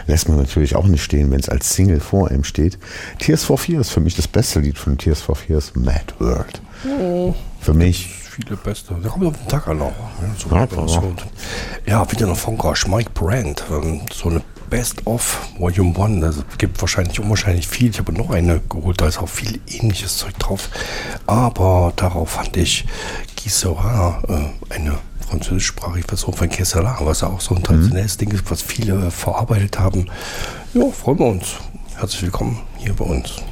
lässt man natürlich auch nicht stehen, wenn es als Single vor einem steht. Tears for Fears, für mich das beste Lied von Tears for Fears, Mad World. Für mich. Viele beste. Da kommt auf den Tag an auch. Ja, wieder noch von Gosh, Mike Brand. So eine Best-of Volume 1. Also gibt wahrscheinlich unwahrscheinlich viel. Ich habe noch eine geholt, da ist auch viel ähnliches Zeug drauf. Aber darauf fand ich Guy Sera, eine französischsprachige Version von Kessela, was auch so ein traditionelles Ding ist, was viele verarbeitet haben. Ja, freuen wir uns. Herzlich willkommen hier bei uns.